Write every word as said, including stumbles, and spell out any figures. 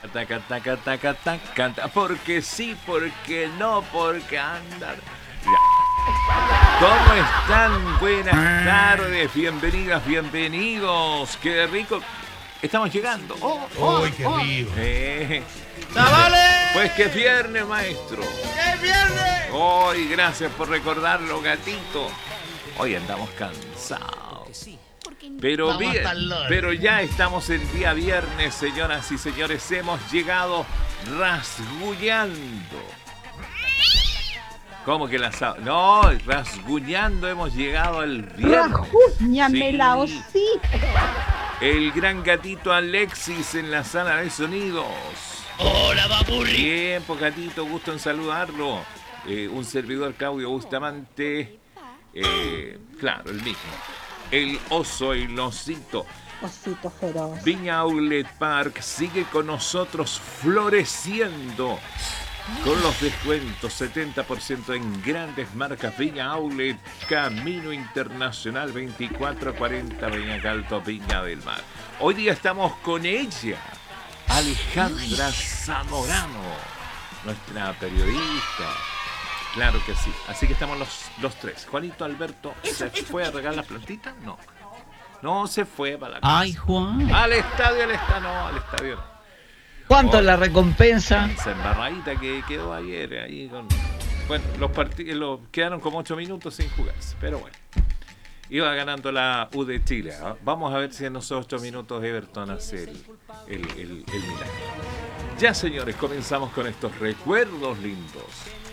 taca, taca, taca, taca, taca, porque sí, porque no, porque anda. Ya. ¿Cómo están? Buenas tardes, bienvenidas, bienvenidos. Qué rico. Estamos llegando. Oh, oh, ¡Uy, qué oh. rico! Eh. ¡Chavales! Pues que es viernes, maestro. ¡Qué viernes! Hoy, gracias por recordarlo, gatito. Hoy andamos cansados. Pero Vamos bien, hasta el lore. pero ya estamos el día viernes, señoras y señores. Hemos llegado rasguñando. ¿Cómo que la sab- No, rasguñando hemos llegado el viernes. Rasguñame Sí. la hocica. El gran gatito Alexis en la sala de sonidos. ¡Hola, papurri! Bien, pues gatito, gusto en saludarlo. Eh, un servidor Claudio Bustamante. Eh, claro, el mismo. El oso y el osito. Osito feroz. Viña Outlet Park sigue con nosotros floreciendo. Con los descuentos, setenta por ciento en grandes marcas. Viña Outlet, Camino Internacional veinticuatro cuarenta, Viña Calto, Viña del Mar. Hoy día estamos con ella, Alejandra Zamorano, nuestra periodista. Claro que sí. Así que estamos los, los tres. Juanito Alberto, ¿se fue a regar las plantitas? No. No se fue para la casa. Ay, Juan. Al estadio, al estadio, no, al estadio no. ¿Cuánto Oh. es la recompensa? Esa embarradita que quedó ayer ahí con... Bueno, los partidos quedaron como ocho minutos sin jugarse, pero bueno. Iba ganando la U de Chile. ¿eh? Vamos a ver si en esos ocho minutos Everton hace el, el, el, el milagro. Ya, señores, comenzamos con estos recuerdos lindos.